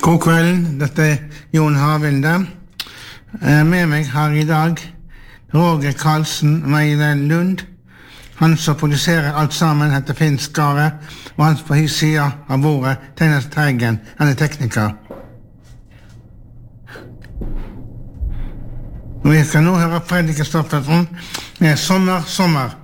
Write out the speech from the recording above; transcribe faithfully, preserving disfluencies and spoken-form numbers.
God kvelden, dette er Jon Havilde. Med meg har i dag Roger Karlsen Meilen Lund. Han som produserer alt sammen heter Finn Skare, og han på his sida av bordet, Teinas Teigen, han er tekniker. Og vi skal nå høre Fredrik Kristoffersen med Sommer, sommer.